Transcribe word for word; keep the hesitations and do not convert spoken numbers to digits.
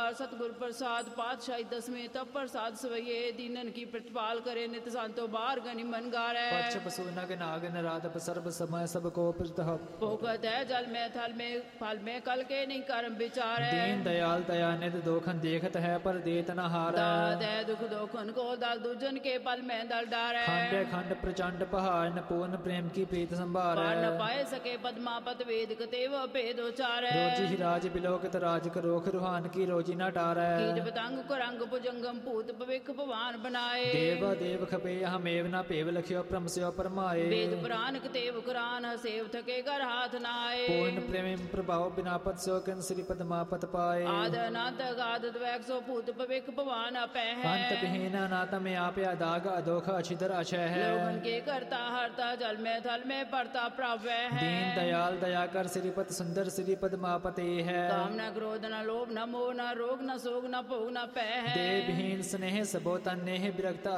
अवतार सतगुर प्रसाद पातशाही दसवें तब प्रसाद सवैये दीनन की प्रतिपाल करे नित संतो बार गनि मन गारे पक्ष पशु नग नाग नराधप सर्व समय सब को प्रतः भोगत है जल में थल में फल में कल के नहीं कर्म विचारे दीन दयाल दया निध दोखन देखत है पर देत न हार दे दुख दोखन को दल दुजन के पल में दल डारे खंड खंड प्रचंड पहाड़ न पूर्ण प्रेम की प्रीत संभार पार न पाए सके पद्मापत वेद कतेव भेद उचारे रोजी ही राज बिलोकित राज करोख रूहान की रोजी न टारै कीट पतंग कुरंग भुजंगम भूत भविख भवान बनाए देव देव खपे हमेव न पेव लख्यो प्रम स्यो परमाए वेद पुराण कतेव कुरान सेव थके कर हाथ नाए पूर्ण प्रेम प्रभाव बिना पद सो किन श्री पद्मापत पाए आद अनंत गाद द्वैक सो भूत भविख भवान अपै है अंत विहीन अनाथ में आप अदाग अदोख अछिदर अक्षय है लोगन के करता हरता जल में थल में परता प्रव्य है दीन दयाल दया कर श्रीपद सुंदर श्री पद्मापते है काम न क्रोध न लोभ न मोह न रोग न शोक न भोग न पै है देवहीन स्नेह सबो तन्नेह विरक्त